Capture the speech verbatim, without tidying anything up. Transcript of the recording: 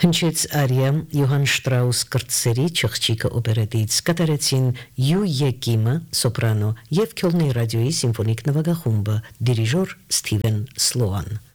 Հնչեց արիա Յոհան Շտրաուս կրտսերի չղջիկը օպերետից կատարեցին Յու Եկիմը սոպրանո եւ Քյոլնի ռադիոյի սիմֆոնիկ նվագախումբը դիրիժոր Սթիվեն Սլոան